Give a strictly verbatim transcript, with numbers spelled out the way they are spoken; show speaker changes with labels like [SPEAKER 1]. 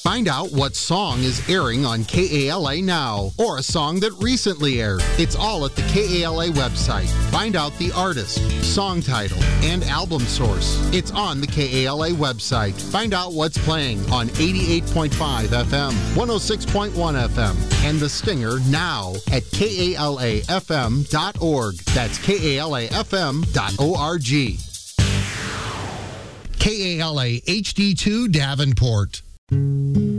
[SPEAKER 1] Find out what song is airing on K A L A now, or a song that recently aired. It's all at the K A L A website. Find out the artist, song title, and album source. It's on the K A L A website. Find out what's playing on eighty-eight point five F M, one oh six point one F M, and The Stinger now at K A L A F M dot org. That's K A L A F M dot org. K A L A H D two Davenport.